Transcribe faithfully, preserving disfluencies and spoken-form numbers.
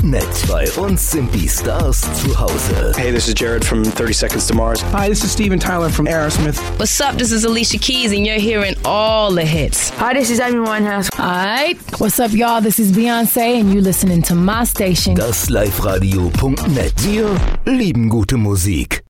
net. Bei uns sind die Stars zu Hause. Hey, this is Jared from thirty Seconds to Mars. Hi, this is Steven Tyler from Aerosmith. What's up? This is Alicia Keys, and you're hearing all the hits. Hi, this is Amy Winehouse. Alright, what's up, y'all? This is Beyonce, and you listening to my station. Das Live Radio Punkt net. Wir lieben gute Musik.